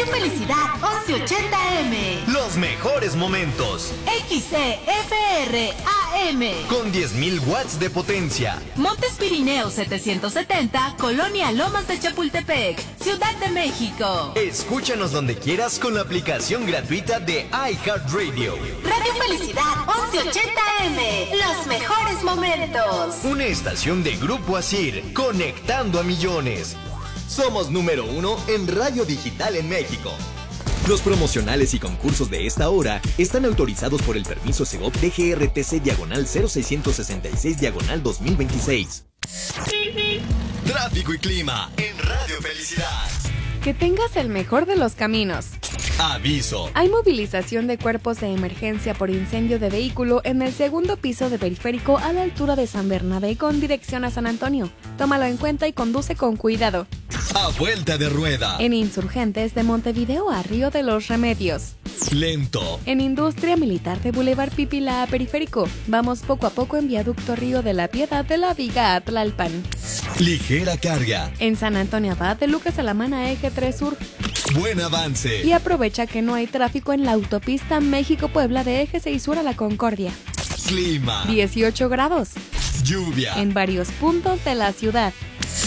Felicidad 1180M. Los mejores momentos. XCFR AM. Con 10.000 watts de potencia. Montes Pirineos 770, Colonia Lomas de Chapultepec, Ciudad de México. Escúchanos donde quieras con la aplicación gratuita de iHeartRadio. Radio Felicidad 1180M. Los mejores momentos. Una estación de Grupo Asir, conectando a millones. Somos número 1 en radio digital en México. Los promocionales y concursos de esta hora están autorizados por el permiso Segov DGRTC/0666/2026. Tráfico y clima en Radio Felicidad. Que tengas el mejor de los caminos. Aviso. Hay movilización de cuerpos de emergencia por incendio de vehículo en el segundo piso de Periférico a la altura de San Bernabé con dirección a San Antonio. Tómalo en cuenta y conduce con cuidado. A vuelta de rueda. En Insurgentes de Montevideo a Río de los Remedios. Lento. En Industria Militar de Boulevard Pipila a Periférico. Vamos poco a poco en Viaducto Río de la Piedad de la Viga a Tlalpan. Ligera carga. En San Antonio Abad de Lucas Alamana Eje 3 Sur. Buen avance. Y aprovecha que no hay tráfico en la autopista México-Puebla de Eje 6 Sur a La Concordia. Clima. 18 grados. Lluvia. En varios puntos de la ciudad.